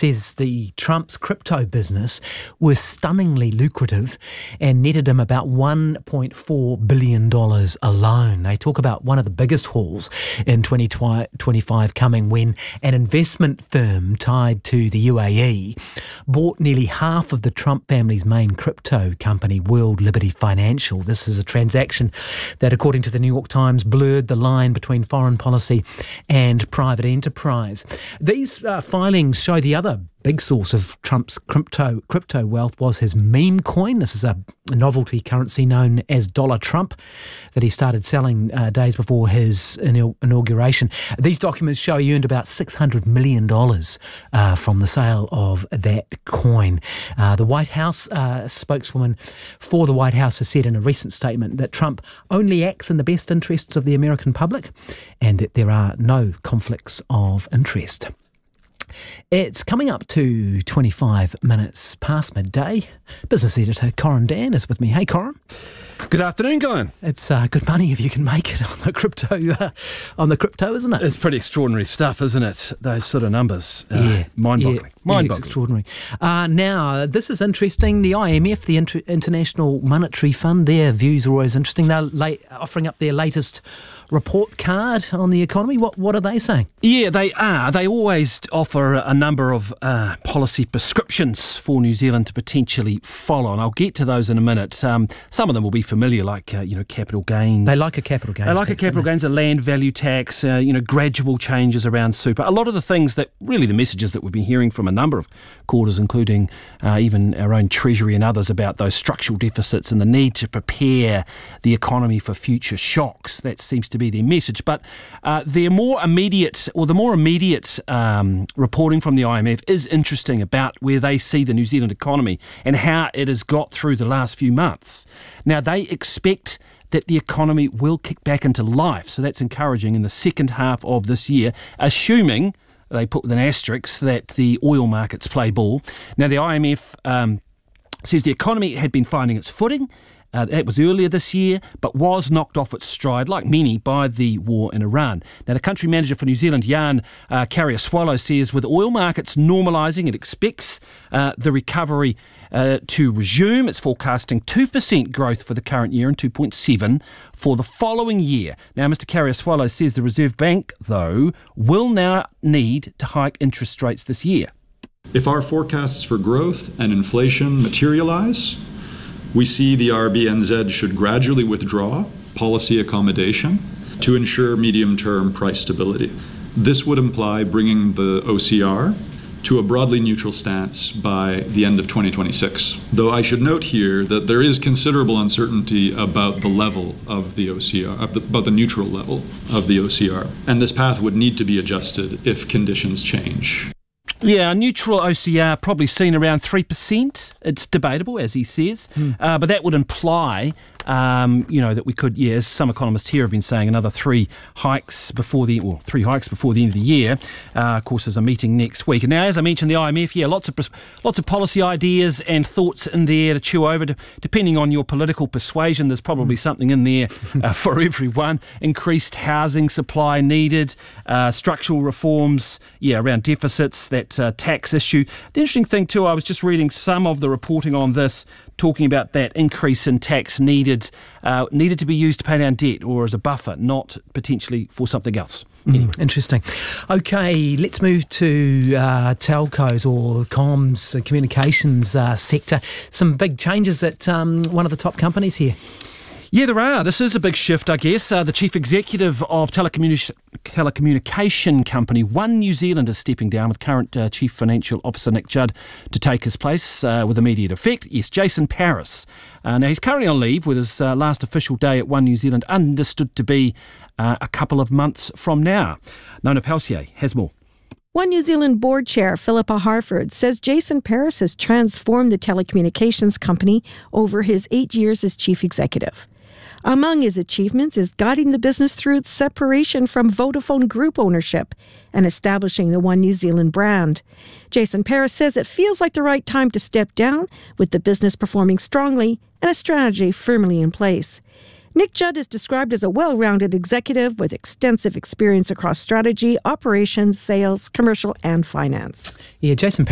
says the Trump's crypto business was stunningly lucrative and netted him about $1.4 billion alone. They talk about one of the biggest hauls in 2025 coming when an investment firm tied to the UAE bought nearly half of the Trump family's main crypto company, World Liberty Financial. This is a transaction that, according to the New York Times, blurred the line between foreign policy and private enterprise. These filings show the other big source of Trump's crypto wealth was his meme coin. This is a novelty currency known as Dollar Trump that he started selling days before his inauguration. These documents show he earned about $600 million from the sale of that coin. The White House spokeswoman for the White House has said in a recent statement that Trump only acts in the best interests of the American public and that there are no conflicts of interest. It's coming up to 25 minutes past midday. Business editor Corin Dan is with me. Hey, Corin. Good afternoon, Glenn. It's good money if you can make it on the crypto, isn't it? It's pretty extraordinary stuff, isn't it? Those sort of numbers. Mind-boggling. Mind-boggling. It's extraordinary. Now, this is interesting. The IMF, the International Monetary Fund, their views are always interesting. They're offering up their latest report card on the economy. What are they saying? Yeah, they are. They always offer a number of policy prescriptions for New Zealand to potentially follow, and I'll get to those in a minute. Some of them will be familiar, like capital gains. They like a capital gains. They like a capital gains, a land value tax. Gradual changes around super. A lot of the things that really the messages that we've been hearing from a number of quarters, including even our own Treasury and others, about those structural deficits and the need to prepare the economy for future shocks. That seems to be their message. But the more immediate reporting from the IMF is interesting about where they see the New Zealand economy and how it has got through the last few months. Now, they expect that the economy will kick back into life, so that's encouraging in the second half of this year, assuming, they put with an asterisk, that the oil markets play ball. Now, the IMF says the economy had been finding its footing. That was earlier this year, but was knocked off its stride, like many, by the war in Iran. Now, the country manager for New Zealand, Jan Carrier-Swallow, says with oil markets normalising, it expects the recovery to resume. It's forecasting 2% growth for the current year and 2.7% for the following year. Now, Mr. Carrier-Swallow says the Reserve Bank, though, will now need to hike interest rates this year. If our forecasts for growth and inflation materialise, we see the RBNZ should gradually withdraw policy accommodation to ensure medium-term price stability. This would imply bringing the OCR to a broadly neutral stance by the end of 2026. Though I should note here that there is considerable uncertainty about the level of the OCR, about the neutral level of the OCR, and this path would need to be adjusted if conditions change. Yeah, a neutral OCR probably seen around 3%. It's debatable, as he says, but that would imply, that we could, as some economists here have been saying, another three hikes before the end of the year. Of course, there's a meeting next week. And now, as I mentioned, the IMF, lots of policy ideas and thoughts in there to chew over. Depending on your political persuasion, there's probably something in there for everyone. Increased housing supply needed, structural reforms, around deficits, that tax issue. The interesting thing too, I was just reading some of the reporting on this, talking about that increase in tax needed to be used to pay down debt or as a buffer, not potentially for something else. Anyway. Interesting. Okay, let's move to telcos or comms, communications sector. Some big changes at one of the top companies here. Yeah, there are. This is a big shift, I guess. The chief executive of telecommunication company One New Zealand is stepping down, with current chief financial officer Nick Judd to take his place with immediate effect. Yes, Jason Paris. Now, he's currently on leave, with his last official day at One New Zealand understood to be a couple of months from now. Nona Pelsier has more. One New Zealand board chair, Philippa Harford, says Jason Paris has transformed the telecommunications company over his 8 years as chief executive. Among his achievements is guiding the business through its separation from Vodafone Group ownership and establishing the One New Zealand brand. Jason Paris says it feels like the right time to step down, with the business performing strongly and a strategy firmly in place. Nick Judd is described as a well-rounded executive with extensive experience across strategy, operations, sales, commercial and finance. Yeah, Jason